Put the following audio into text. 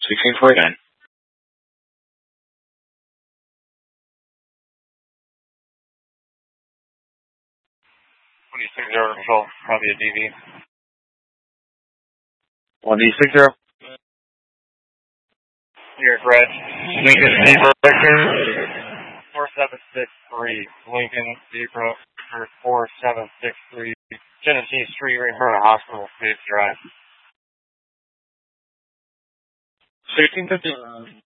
1649. 1D60 control, probably a DV. 1D60. Here, Fred. Lincoln Zebra Victor. 4763. Lincoln Zebra for 4763. Genesee Street, right in front of the hospital. Please drive. 1650.